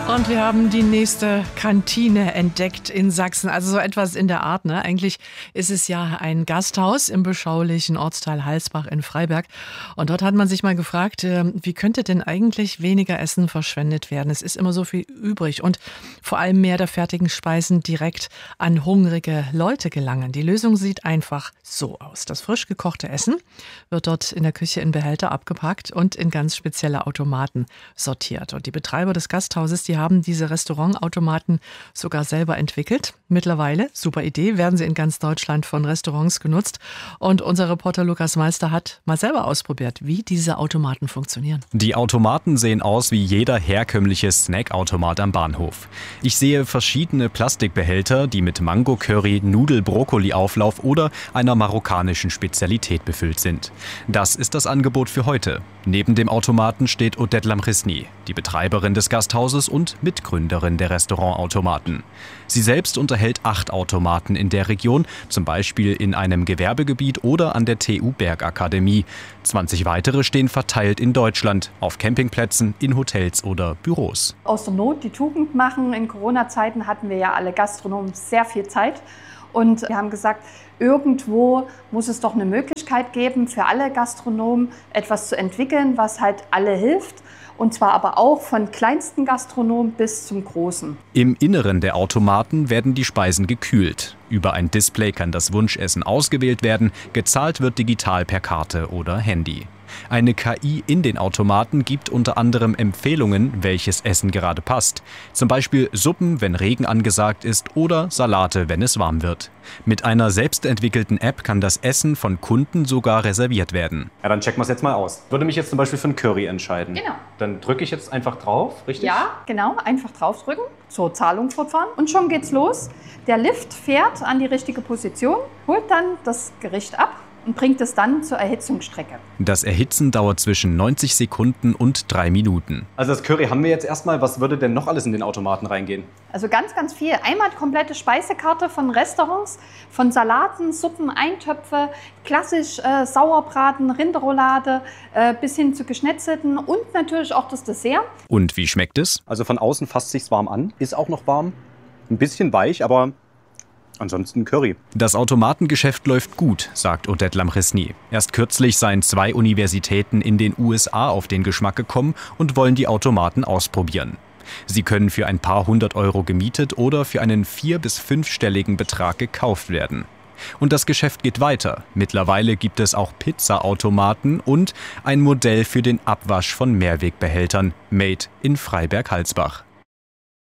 Und wir haben die nächste Kantine entdeckt in Sachsen. Also so etwas in der Art, ne? Eigentlich ist es ja ein Gasthaus im beschaulichen Ortsteil Halsbach in Freiberg. Und dort hat man sich mal gefragt, wie könnte denn eigentlich weniger Essen verschwendet werden? Es ist immer so viel übrig und vor allem mehr der fertigen Speisen direkt an hungrige Leute gelangen. Die Lösung sieht einfach so aus. Das frisch gekochte Essen wird dort in der Küche in Behälter abgepackt und in ganz spezielle Automaten sortiert. Und die Betreiber des Gasthauses, die haben diese Restaurantautomaten sogar selber entwickelt. Mittlerweile, super Idee, werden sie in ganz Deutschland von Restaurants genutzt. Und unser Reporter Lukas Meister hat mal selber ausprobiert, wie diese Automaten funktionieren. Die Automaten sehen aus wie jeder herkömmliche Snackautomat am Bahnhof. Ich sehe verschiedene Plastikbehälter, die mit Mango-Curry, Nudel-Brokkoli-Auflauf oder einer marokkanischen Spezialität befüllt sind. Das ist das Angebot für heute. Neben dem Automaten steht Odette Lamchesny, die Betreiberin des Gasthauses und Mitgründerin der Restaurantautomaten. Sie selbst unterhält 8 Automaten in der Region, zum Beispiel in einem Gewerbegebiet oder an der TU Bergakademie. 20 weitere stehen verteilt in Deutschland, auf Campingplätzen, in Hotels oder Büros. Aus der Not die Tugend machen. In Corona-Zeiten hatten wir ja alle Gastronomen sehr viel Zeit. Und wir haben gesagt, irgendwo muss es doch eine Möglichkeit geben, für alle Gastronomen etwas zu entwickeln, was halt alle hilft. Und zwar aber auch von kleinsten Gastronomen bis zum großen. Im Inneren der Automaten werden die Speisen gekühlt. Über ein Display kann das Wunschessen ausgewählt werden, gezahlt wird digital per Karte oder Handy. Eine KI in den Automaten gibt unter anderem Empfehlungen, welches Essen gerade passt. Zum Beispiel Suppen, wenn Regen angesagt ist, oder Salate, wenn es warm wird. Mit einer selbstentwickelten App kann das Essen von Kunden sogar reserviert werden. Ja, dann checken wir es jetzt mal aus. Ich würde mich jetzt zum Beispiel für einen Curry entscheiden. Genau. Dann drücke ich jetzt einfach drauf, richtig? Ja, genau. Einfach draufdrücken, zur Zahlung fortfahren und schon geht's los. Der Lift fährt an die richtige Position, holt dann das Gericht ab und bringt es dann zur Erhitzungsstrecke. Das Erhitzen dauert zwischen 90 Sekunden und 3 Minuten. Also das Curry haben wir jetzt erstmal. Was würde denn noch alles in den Automaten reingehen? Also ganz, ganz viel. Einmal die komplette Speisekarte von Restaurants, von Salaten, Suppen, Eintöpfe, klassisch Sauerbraten, Rinderroulade, bis hin zu Geschnetzelten und natürlich auch das Dessert. Und wie schmeckt es? Also von außen fasst sich's warm an, ist auch noch warm. Ein bisschen weich, aber ansonsten Curry. Das Automatengeschäft läuft gut, sagt Odette Lamchesny. Erst kürzlich seien 2 Universitäten in den USA auf den Geschmack gekommen und wollen die Automaten ausprobieren. Sie können für ein paar 100 Euro gemietet oder für einen 4- bis 5-stelligen Betrag gekauft werden. Und das Geschäft geht weiter. Mittlerweile gibt es auch Pizzaautomaten und ein Modell für den Abwasch von Mehrwegbehältern, made in Freiberg-Halsbach.